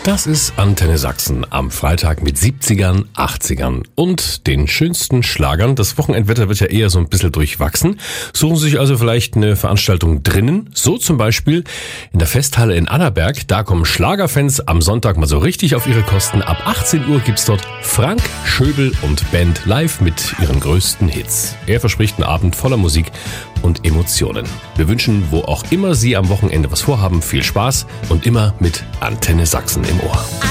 Das ist Antenne Sachsen am Freitag mit 70ern, 80ern und den schönsten Schlagern. Das Wochenendwetter wird ja eher so ein bisschen durchwachsen. Suchen Sie sich also vielleicht eine Veranstaltung drinnen, so zum Beispiel in der Festhalle in Annaberg. Da kommen Schlagerfans am Sonntag mal so richtig auf ihre Kosten. Ab 18 Uhr gibt's dort Frank Schöbel und Band live mit ihren größten Hits. Er verspricht einen Abend voller Musik und Emotionen. Wir wünschen, wo auch immer Sie am Wochenende was vorhaben, viel Spaß und immer mit Antenne Sachsen im Ohr.